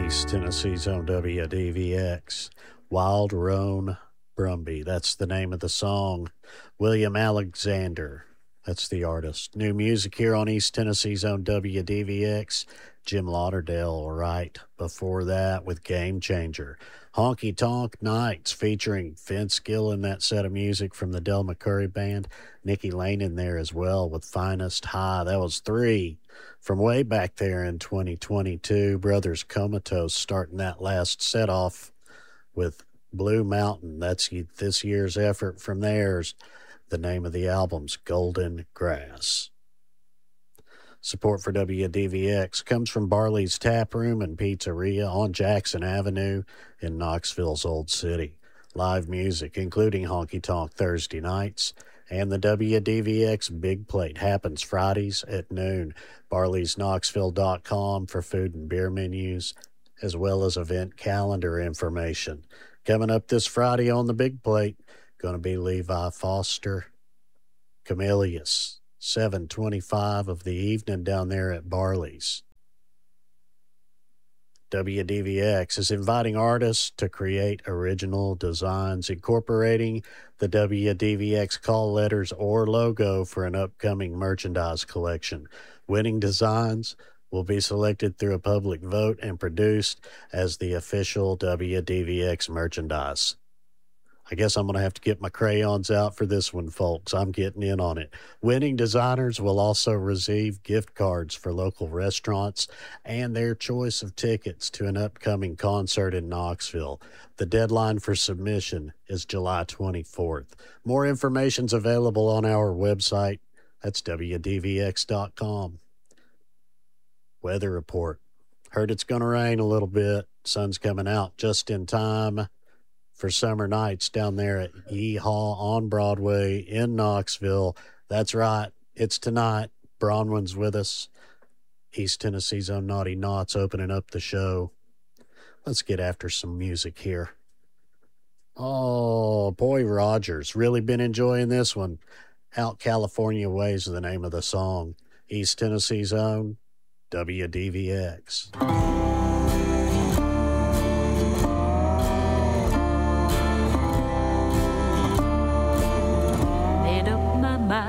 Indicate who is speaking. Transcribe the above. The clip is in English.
Speaker 1: East Tennessee's own WDVX. Wild Roan Brumby. That's the name of the song. William Alexander. That's the artist. New music here on East Tennessee's own WDVX. Jim Lauderdale right before that with Game Changer. Honky Tonk Nights featuring Vince Gill in that set of music from the Del McCurry Band. Nikki Lane in there as well with Finest High. That was 3 from way back there in 2022. Brothers Comatose starting that last set off with Blue Mountain. That's this year's effort from theirs. The name of the album's Golden Grass. Support for WDVX comes from Barley's Tap Room and Pizzeria on Jackson Avenue in Knoxville's Old City. Live music, including Honky Tonk Thursday nights, and the WDVX Big Plate happens Fridays at noon. Barley'sKnoxville.com for food and beer menus, as well as event calendar information. Coming up this Friday on the Big Plate, going to be Levi Foster, Camillus. 7:25 of the evening down there at Barley's. WDVX is inviting artists to create original designs incorporating the WDVX call letters or logo for an upcoming merchandise collection. Winning designs will be selected through a public vote and produced as the official WDVX merchandise. I guess I'm going to have to get my crayons out for this one, folks. I'm getting in on it. Winning designers will also receive gift cards for local restaurants and their choice of tickets to an upcoming concert in Knoxville. The deadline for submission is July 24th. More information's available on our website. That's WDVX.com. Weather report. Heard it's going to rain a little bit. Sun's coming out just in time for summer nights down there at Yeehaw on Broadway in Knoxville. That's right. It's tonight. Bronwyn's with us. East Tennessee's own Naughty Knots opening up the show. Let's get after some music here. Oh, Boy Rogers. Really been enjoying this one. Out California Ways is the name of the song. East Tennessee's own WDVX.